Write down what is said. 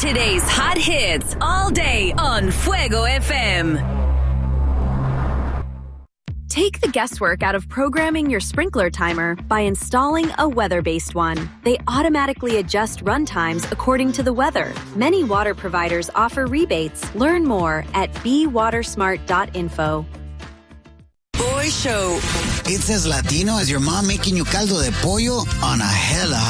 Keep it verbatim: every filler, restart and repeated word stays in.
Today's hot hits all day on Fuego F M. Take the guesswork out of programming your sprinkler timer by installing a weather-based one. They automatically adjust run times according to the weather. Many water providers offer rebates. Learn more at be water smart dot info. Boy Show. It's as Latino as your mom making you caldo de pollo on a hella